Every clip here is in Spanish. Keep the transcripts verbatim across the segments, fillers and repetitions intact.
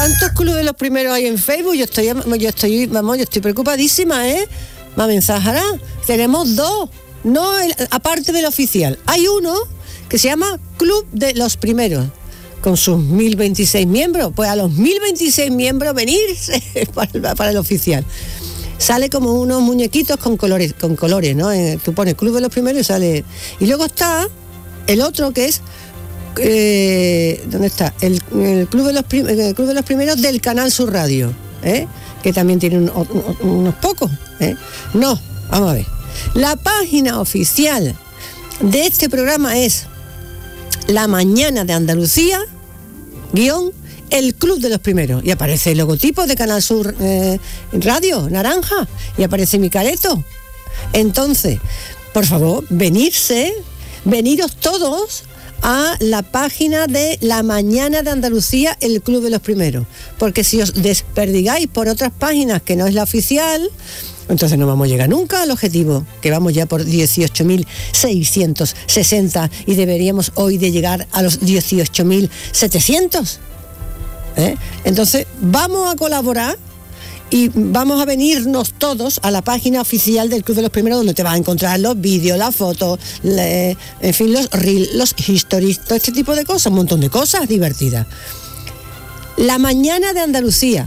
¿Cuántos clubes los primeros hay en Facebook? Yo estoy, yo estoy, vamos, yo estoy preocupadísima, ¿eh? Mami Zahara, tenemos dos, no el, aparte del oficial. Hay uno que se llama Club de los Primeros, con sus mil veintiséis miembros. Pues a los mil veintiséis miembros venirse para, para el oficial. Sale como unos muñequitos con colores, con colores, ¿no? Eh, tú pones Club de los Primeros y sale. Y luego está el otro que es eh, ¿dónde está? El, el, Club de los Prim- el Club de los Primeros del Canal Sur Radio, ¿eh? Que también tiene un, un, unos pocos, ¿eh? No, vamos a ver. La página oficial de este programa es La Mañana de Andalucía, guión, el Club de los Primeros. Y aparece el logotipo de Canal Sur eh, Radio, naranja, y aparece mi careto. Entonces, por favor, venirse, veniros todos a la página de La Mañana de Andalucía, el Club de los Primeros. Porque si os desperdigáis por otras páginas que no es la oficial, entonces no vamos a llegar nunca al objetivo, que vamos ya por dieciocho mil seiscientos sesenta y deberíamos hoy de llegar a los dieciocho mil setecientos. ¿Eh? Entonces vamos a colaborar y vamos a venirnos todos a la página oficial del Club de los Primeros, donde te vas a encontrar los vídeos, las fotos, le, en fin, los reels, los histories, todo este tipo de cosas, un montón de cosas divertidas. La Mañana de Andalucía,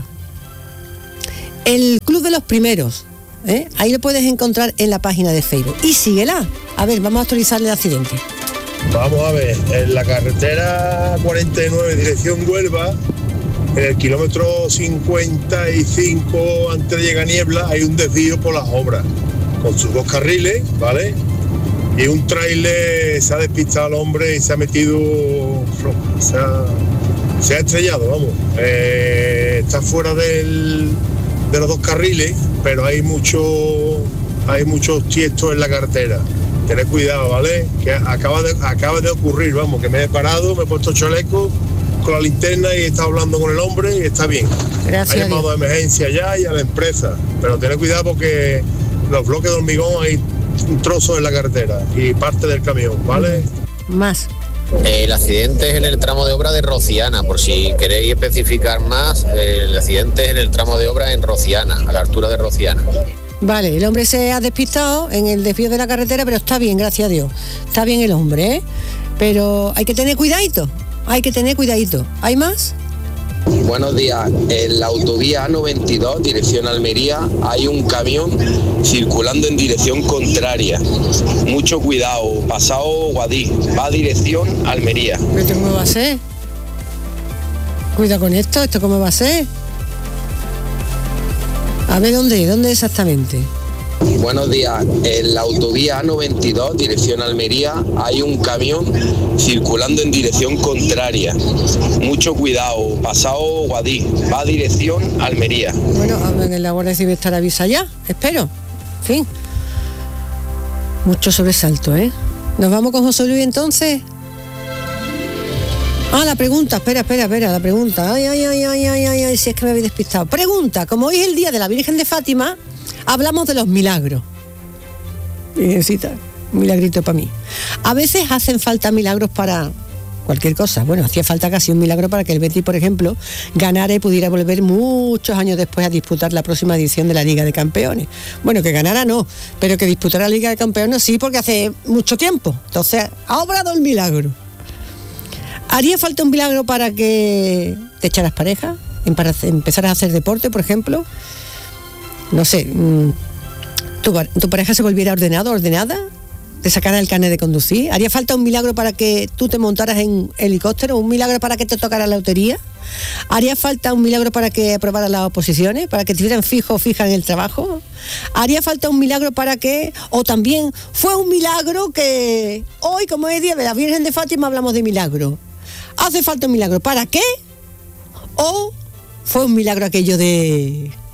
el Club de los Primeros, ¿eh? Ahí lo puedes encontrar en la página de Facebook. Y síguela. A ver, vamos a actualizarle el accidente. Vamos a ver, en la carretera cuarenta y nueve, dirección Huelva, en el kilómetro cincuenta y cinco, antes de llegar a Niebla, hay un desvío por las obras, con sus dos carriles, ¿vale? Y un tráiler se ha despistado al hombre y se ha metido, se ha, se ha estrellado, vamos. Eh, está fuera del, de los dos carriles, pero hay mucho, hay muchos tiestos en la carretera. Tened cuidado, ¿vale? Que acaba de, acaba de ocurrir, vamos, que me he parado, me he puesto chaleco con la linterna y he estado hablando con el hombre y está bien. Gracias. Ha llamado a emergencia ya y a la empresa, pero tened cuidado porque los bloques de hormigón hay un trozo en la carretera y parte del camión, ¿vale? Más. El accidente es en el tramo de obra de Rociana, por si queréis especificar más, el accidente es en el tramo de obra en Rociana, a la altura de Rociana. Vale, el hombre se ha despistado en el desvío de la carretera, pero está bien, gracias a Dios. Está bien el hombre, ¿eh? Pero hay que tener cuidadito, hay que tener cuidadito. ¿Hay más? Buenos días. En la autovía A noventa y dos, dirección Almería, hay un camión circulando en dirección contraria. Mucho cuidado, pasado Guadix, va a dirección Almería. ¿Pero cómo va a ser? Cuida con esto, ¿esto cómo va a ser? A ver, ¿dónde? ¿Dónde exactamente? Buenos días. En la autovía A noventa y dos, dirección Almería, hay un camión circulando en dirección contraria. Mucho cuidado, pasado Guadix, va a dirección Almería. Bueno, en la Guardia Civil estará avisa ya, espero. En fin. Mucho sobresalto, ¿eh? ¿Nos vamos con José Luis entonces? Ah, la pregunta, espera, espera, espera, la pregunta. Ay, ay, ay, ay, ay, ay, ay, si es que me había despistado. Pregunta, como hoy es el día de la Virgen de Fátima, hablamos de los milagros. Virgencita, un milagrito para mí. A veces hacen falta milagros para cualquier cosa. Bueno, hacía falta casi un milagro para que el Betis, por ejemplo, ganara y pudiera volver muchos años después a disputar la próxima edición de la Liga de Campeones. Bueno, que ganara no, pero que disputara la Liga de Campeones sí, porque hace mucho tiempo. Entonces, ha obrado el milagro. ¿Haría falta un milagro para que te echaras pareja? Para empezaras a hacer deporte, por ejemplo. No sé, ¿tu, tu pareja se volviera ordenada, ordenada? ¿Te sacara el carnet de conducir? ¿Haría falta un milagro para que tú te montaras en helicóptero? ¿Un milagro para que te tocara la lotería? ¿Haría falta un milagro para que aprobaras las oposiciones? ¿Para que te estuvieran fijo o fija en el trabajo? ¿Haría falta un milagro para que...? O también fue un milagro que... Hoy, como es día de la Virgen de Fátima, hablamos de milagro. ¿Hace falta un milagro? ¿Para qué? ¿O fue un milagro aquello de